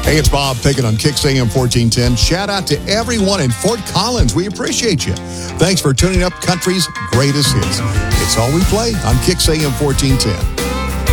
Hey, it's Bob Pickett on Kicks AM 1410. Shout out to everyone in Fort Collins. We appreciate you. Thanks for tuning up Country's greatest hits. It's all we play on Kicks AM 1410.